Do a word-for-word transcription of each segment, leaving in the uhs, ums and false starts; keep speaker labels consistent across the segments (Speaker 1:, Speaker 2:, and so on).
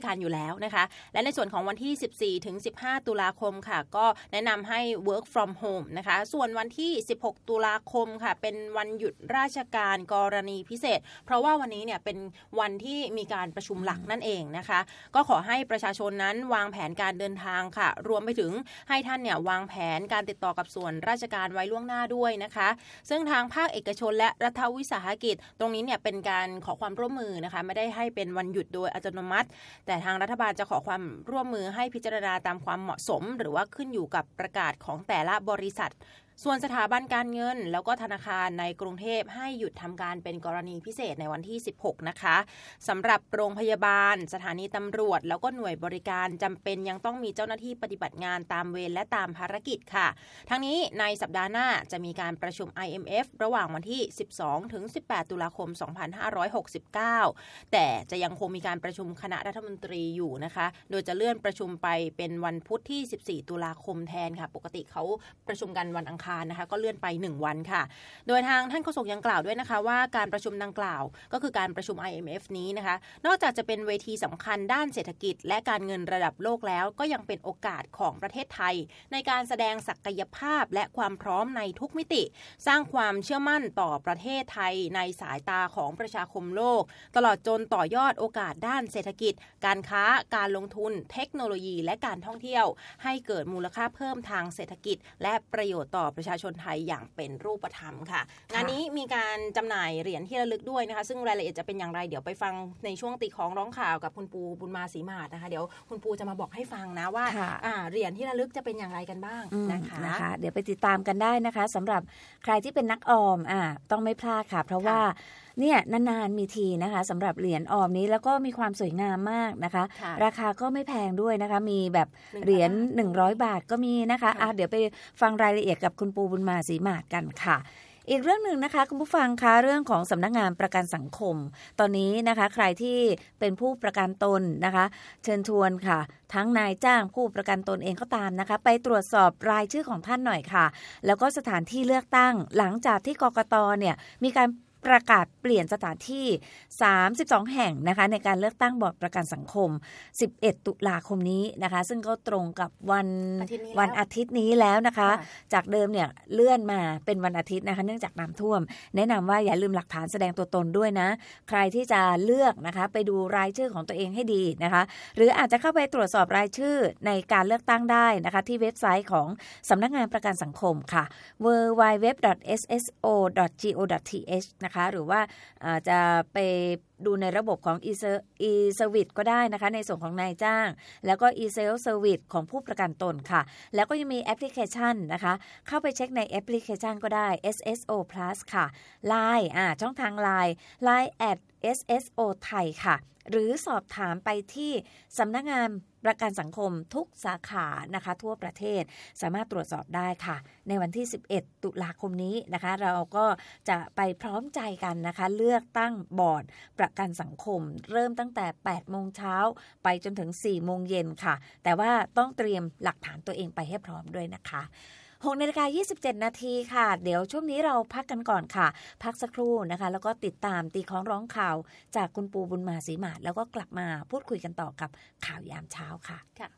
Speaker 1: การอยู่แล้วนะคะและในส่วนของวันที่สิบสี่ถึงสิบห้าตุลาคมค่ะก็แนะนำให้ work from home นะคะส่วนวันที่สิบหกตุลาคมค่ะเป็นวันหยุดราชการกรณีพิเศษเพราะว่าวันนี้เนี่ยเป็นวันที่มีการประชุมหลักนั่นเองนะคะก็ขอให้ประชาชนนั้นวางแผนการเดินทางค่ะรวมไปถึงให้ท่านเนี่ยวางแผนการติดต่อกับส่วนราชการไว้ล่วงหน้าด้วยนะคะซึ่งทางภาคเอกชนและรัฐวิสาหกิจตรงนี้เนี่ยเป็นการขอความร่วมมือนะคะไม่ได้ให้เป็นวันหยุดโดยอัตโนมัติแต่ทางรัฐบาลจะขอความร่วมมือให้พิจารณาตามความเหมาะสมหรือว่าขึ้นอยู่กับประกาศของแต่ละบริษัทส่วนสถาบันการเงินแล้วก็ธนาคารในกรุงเทพให้หยุดทำการเป็นกรณีพิเศษในวันที่สิบหกนะคะสำหรับโรงพยาบาลสถานีตำรวจแล้วก็หน่วยบริการจำเป็นยังต้องมีเจ้าหน้าที่ปฏิบัติงานตามเวรและตามภารกิจค่ะทั้งนี้ในสัปดาห์หน้าจะมีการประชุม ไอ เอ็ม เอฟ ระหว่างวันที่สิบสองถึงสิบแปดตุลาคมสองพันห้าร้อยหกสิบเก้าแต่จะยังคงมีการประชุมคณะรัฐมนตรีอยู่นะคะโดยจะเลื่อนประชุมไปเป็นวันพุธที่สิบสี่ตุลาคมแทนค่ะปกติเขาประชุมกันวันอังคารนะคะก็เลื่อนไปหนึ่งวันค่ะโดยทางท่านโฆษกยังกล่าวด้วยนะคะว่าการประชุมดังกล่าวก็คือการประชุม ไอ เอ็ม เอฟ นี้นะคะนอกจากจะเป็นเวทีสำคัญด้านเศรษฐกิจและการเงินระดับโลกแล้วก็ยังเป็นโอกาสของประเทศไทยในการแสดงศักยภาพและความพร้อมในทุกมิติสร้างความเชื่อมั่นต่อประเทศไทยในสายตาของประชาคมโลกตลอดจนต่อยอดโอกาสด้านเศรษฐกิจการค้าการลงทุนเทคโนโลยีและการท่องเที่ยวให้เกิดมูลค่าเพิ่มทางเศรษฐกิจและประโยชน์ต่อประชาชนไทยอย่างเป็นรูปธรรมค่ะงานนี้มีการจำหน่ายเหรียญที่ระลึกด้วยนะคะซึ่งรายละเอียดจะเป็นอย่างไรเดี๋ยวไปฟังในช่วงตีของร้องข่าวกับคุณปูบุญมาศรีมาศนะคะเดี๋ยวคุณปูจะมาบอกให้ฟังนะว่าเหรียญที่ระลึกจะเป็นอย่างไรกันบ้างนะคะ
Speaker 2: นะคะเดี๋ยวไปติดตามกันได้นะคะสำหรับใครที่เป็นนักออมอ่าต้องไม่พลาดค่ะเพราะว่าเนี่ยนานๆมีทีนะคะสำหรับเหรียญออมนี้แล้วก็มีความสวยงามมากนะคะราคาก็ไม่แพงด้วยนะคะมีแบบเหรียญหนึ่งร้อยบาทก็มีนะคะอ่ะเดี๋ยวไปฟังรายละเอียดกับคุณปูบุญมาศรีมาศกันค่ะอีกเรื่องหนึ่งนะคะคุณผู้ฟังคะเรื่องของสำนักงานประกันสังคมตอนนี้นะคะใครที่เป็นผู้ประกันตนนะคะเชิญชวนค่ะทั้งนายจ้างผู้ประกันตนเองก็ตามนะคะไปตรวจสอบรายชื่อของท่านหน่อยค่ะแล้วก็สถานที่เลือกตั้งหลังจากที่กกต.เนี่ยมีการประกาศเปลี่ยนสถานที่สามสิบสองแห่งนะคะในการเลือกตั้งบอร์ดประกันสังคมสิบเอ็ดตุลาคมนี้นะคะซึ่งก็ตรงกับวันวันอาทิตย์นี้แล้วนะคะจากเดิมเนี่ยเลื่อนมาเป็นวันอาทิตย์นะคะเนื่องจากน้ำท่วมแนะนำว่าอย่าลืมหลักฐานแสดงตัวตนด้วยนะใครที่จะเลือกนะคะไปดูรายชื่อของตัวเองให้ดีนะคะหรืออาจจะเข้าไปตรวจสอบรายชื่อในการเลือกตั้งได้นะคะที่เว็บไซต์ของสำนักงานประกันสังคมค่ะ ดับเบิลยู ดับเบิลยู ดับเบิลยู ดอท เอส เอส โอ ดอท จี โอ ดอท ที เอช นะคะหรือว่าจะไปดูในระบบของ e-service ก็ได้นะคะในส่วนของนายจ้างแล้วก็ e-self service ของผู้ประกันตนค่ะแล้วก็ยังมีแอปพลิเคชันนะคะเข้าไปเช็คในแอปพลิเคชันก็ได้ เอส เอส โอ Plus ค่ะ ไลน์ อ่าช่องทาง ไลน์ ไลน์ แอท เอส เอส โอ ไทยค่ะหรือสอบถามไปที่สำนักงานประกันสังคมทุกสาขานะคะทั่วประเทศสามารถตรวจสอบได้ค่ะในวันที่สิบเอ็ดตุลาคมนี้นะคะเราก็จะไปพร้อมใจกันนะคะเลือกตั้งบอร์ดประกันสังคมเริ่มตั้งแต่ แปดโมงเช้าไปจนถึง สี่โมงเย็นค่ะแต่ว่าต้องเตรียมหลักฐานตัวเองไปให้พร้อมด้วยนะคะหกนาฬิกายี่สิบเจ็ดนาทีค่ะเดี๋ยวช่วงนี้เราพักกันก่อนค่ะพักสักครู่นะคะแล้วก็ติดตามตีของร้องข่าวจากคุณปูบุญมาศรีมาศแล้วก็กลับมาพูดคุยกันต่อกับข่าวยามเช้าค่ะค่ะ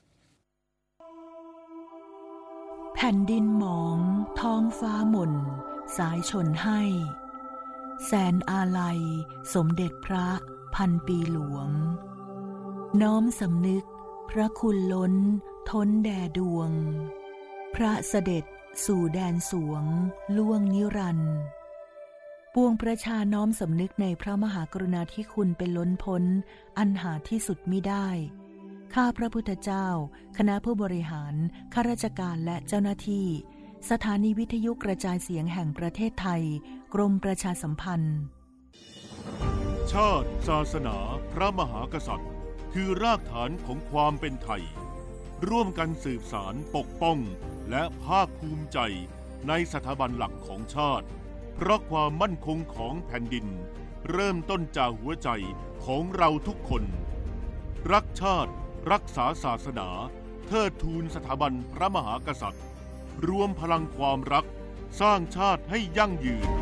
Speaker 3: แผ่นดินหมองท้องฟ้าหม่นสายชนให้แสนอาลัยสมเด็จพระพันปีหลวงน้อมสำนึกพระคุณล้นท้นแด่ดวงพระเสด็จสู่แดนสวงล่วงนิรันดร์ปวงประชาน้อมสำนึกในพระมหากรุณาธิคุณเป็นล้นพ้นอันหาที่สุดมิได้ข้าพระพุทธเจ้าคณะผู้บริหารข้าราชการและเจ้าหน้าที่สถานีวิทยุกระจายเสียงแห่งประเทศไทยกรมประชาสัมพันธ์
Speaker 4: ชาติศาสนาพระมหากษัตริย์คือรากฐานของความเป็นไทยร่วมกันสืบสานปกป้องและภาคภูมิใจในสถาบันหลักของชาติเพราะความมั่นคงของแผ่นดินเริ่มต้นจากหัวใจของเราทุกคนรักชาติรักษาศาสนาเทิดทูนสถาบันพระมหากษัตริย์รวมพลังความรักสร้างชาติให้ยั่งยืน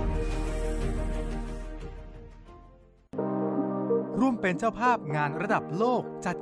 Speaker 5: ร่วมเป็นเจ้าภาพงานระดับโลกจัด